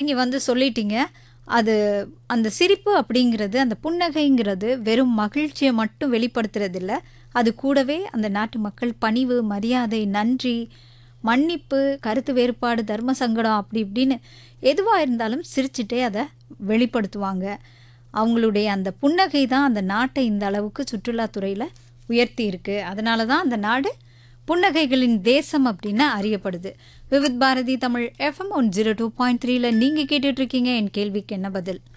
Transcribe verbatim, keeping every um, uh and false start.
நீங்கள் வந்து சொல்லிட்டீங்க. அது அந்த சிரிப்பு அப்படிங்கிறது, அந்த புன்னகைங்கிறது வெறும் மகிழ்ச்சியை மட்டும் வெளிப்படுத்துறதில்ல. அது கூடவே அந்த நாட்டு மக்கள் பணிவு, மரியாதை, நன்றி, மன்னிப்பு, கருத்து வேறுபாடு, தர்ம சங்கடம் அப்படி இப்படின்னு எதுவா இருந்தாலும் சிரிச்சுட்டே அதை வெளிப்படுத்துவாங்க. அவங்களுடைய அந்த புன்னகை தான் அந்த நாட்டை இந்த அளவுக்கு சுற்றுலாத்துறையில உயர்த்தி இருக்கு. அதனால தான் அந்த நாடு புன்னகைகளின் தேசம் அப்படின்னு அறியப்படுது. Vividh Bharathi Tamil FM one zero two point த்ரீல நீங்க கேட்டுட்டு இருக்கீங்க என் கேள்விக்கு என்ன பதில்.